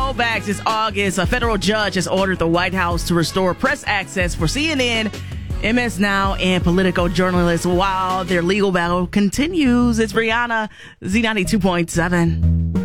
rollbacks this August. A federal judge has ordered the White House to restore press access for CNN, MS Now, and Politico journalists while their legal battle continues. It's Brianna, Z92.7.